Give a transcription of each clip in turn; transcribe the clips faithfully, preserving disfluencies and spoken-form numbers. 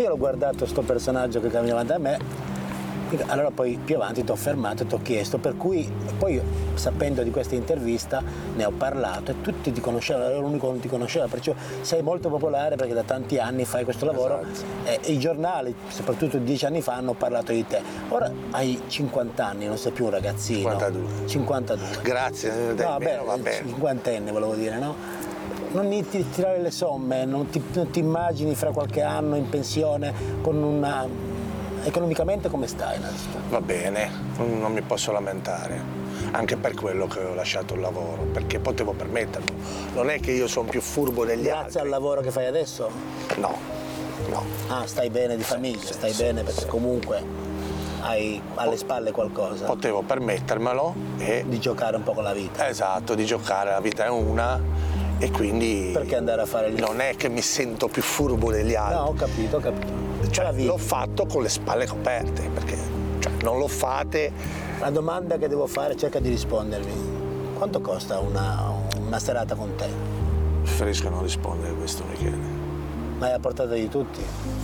io l'ho guardato sto personaggio che camminava da me, allora poi più avanti ti ho fermato e ti ho chiesto, per cui poi sapendo di questa intervista ne ho parlato e tutti ti conoscevano, ero l'unico che non ti conosceva, perciò sei molto popolare perché da tanti anni fai questo lavoro. Esatto. e, e i giornali, soprattutto dieci anni fa, hanno parlato di te. Ora hai cinquanta anni, non sei più un ragazzino. cinquantadue. cinquantadue. Grazie, no, vabbè, va bene. cinquantenne volevo dire, no? Non inizi a tirare le somme, non ti, non ti immagini fra qualche anno in pensione con una... Economicamente come stai adesso? Va bene, non mi posso lamentare, anche per quello che ho lasciato il lavoro, perché potevo permetterlo. Non è che io sono più furbo degli Grazie altri. Grazie al lavoro che fai adesso? No, no. Ah, stai bene di famiglia, sì, stai sì, bene perché sì. Comunque hai alle spalle qualcosa. Potevo permettermelo e... Di giocare un po' con la vita. Esatto, di giocare, la vita è una e quindi... Perché andare a fare il... Non è che mi sento più furbo degli altri. No, ho capito, ho capito. Cioè, l'ho fatto con le spalle coperte, perché cioè, non lo fate. La domanda che devo fare, cerca di rispondermi. Quanto costa una, una serata con te? Preferisco non rispondere a questo, Michele. Ma è a portata di tutti?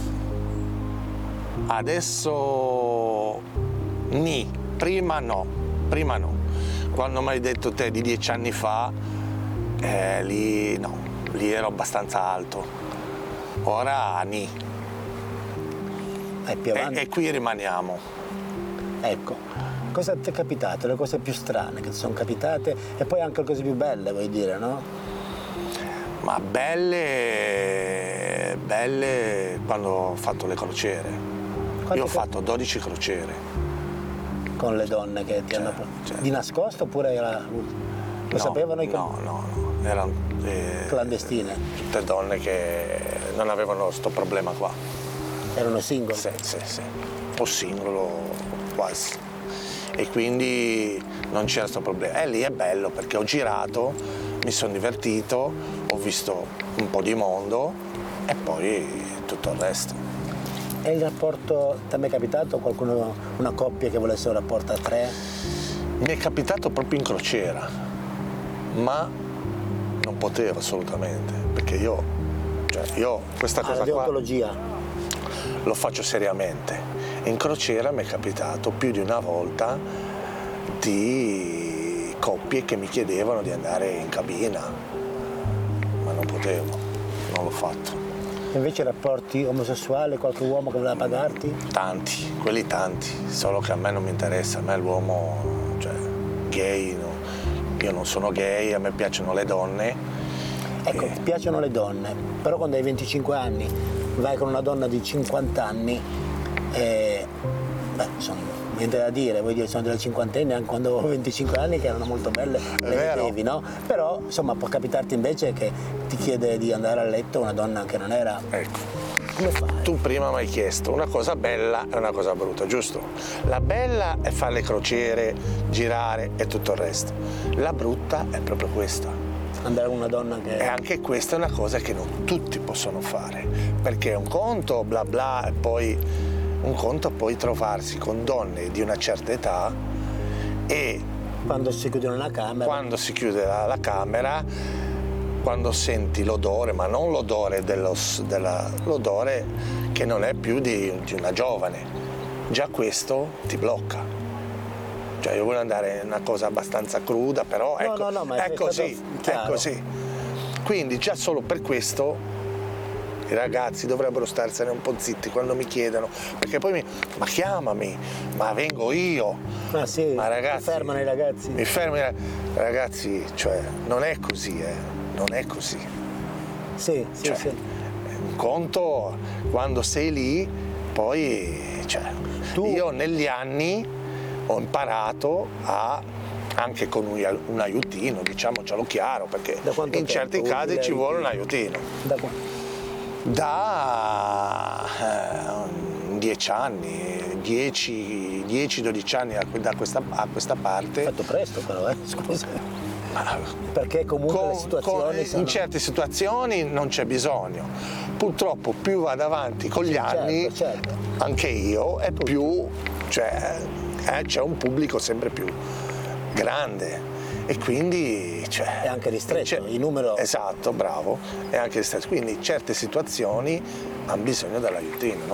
Adesso ni, prima no, prima no. Quando mi hai detto te di dieci anni fa, eh, lì no, lì ero abbastanza alto. Ora ni. E, e qui rimaniamo. Ecco, cosa ti è capitato? Le cose più strane che ti sono capitate e poi anche le cose più belle, vuoi dire, no? Ma belle, belle quando ho fatto le crociere. Quante Io ho fatto dodici crociere. Con le donne che ti cioè, hanno... Cioè. Di nascosto oppure era... Lo no, sapevano i... No, no, no, erano... Eh, clandestine? Tutte donne che non avevano sto problema qua. Erano singolo? Sì, sì, sì, o singolo quasi. E quindi non c'era questo problema. E lì è bello perché ho girato, mi sono divertito, ho visto un po' di mondo e poi tutto il resto. E il rapporto, ti è mai capitato qualcuno, una coppia che volesse un rapporto a tre? Mi è capitato proprio in crociera, ma non potevo assolutamente, perché io, cioè io questa ah, cosa la qua... deontologia. Lo faccio seriamente. In crociera mi è capitato più di una volta di coppie che mi chiedevano di andare in cabina, ma non potevo, non l'ho fatto. Invece rapporti omosessuali, qualche uomo che voleva pagarti? Tanti, quelli tanti, solo che a me non mi interessa, a me l'uomo, cioè gay, no. Io non sono gay, a me piacciono le donne. Ecco, e... ti piacciono le donne, però quando hai venticinque anni vai con una donna di cinquanta anni e beh, insomma, niente da dire, vuoi dire, sono delle cinquantenni anche quando avevo venticinque anni che erano molto belle, le vedevi, no? Però insomma può capitarti invece che ti chiede di andare a letto una donna che non era... Ecco. Come fai? Tu prima mi hai chiesto una cosa bella e una cosa brutta, giusto? La bella è fare le crociere, girare e tutto il resto. La brutta è proprio questa. Andare con una donna che... E anche questa è una cosa che non tutti possono fare, perché un conto bla bla e poi un conto poi trovarsi con donne di una certa età e quando si chiude la camera quando si chiude la, la camera quando senti l'odore, ma non l'odore dello, della, l'odore che non è più di, di una giovane, già questo ti blocca. Cioè io voglio andare in una cosa abbastanza cruda, però ecco, no, no, no, ma è, è così, è così. Quindi già solo per questo i ragazzi dovrebbero starsene un po' zitti quando mi chiedono, perché poi mi, ma chiamami, ma vengo io. Ah sì, ma ragazzi, mi fermano i ragazzi. Mi fermano ragazzi, cioè non è così, eh, non è così. Sì, sì, cioè, sì. Un conto quando sei lì, poi, cioè, tu... io negli anni ho imparato a, anche con un, un aiutino, diciamocelo chiaro, perché in certi casi ci vuole un aiutino. Da quanto? Da eh, dieci anni, dieci dodici anni da questa, a questa parte. Hai fatto presto però, eh? Scusa. Perché comunque con, le situazioni con, sono... in certe situazioni non c'è bisogno. Purtroppo più vado avanti con gli sì, anni, certo, certo. anche io, e più cioè, eh, c'è un pubblico sempre più grande e quindi cioè, è anche ristretto il numero. Esatto, bravo, è anche ristretto, quindi certe situazioni hanno bisogno dell'aiutino, no?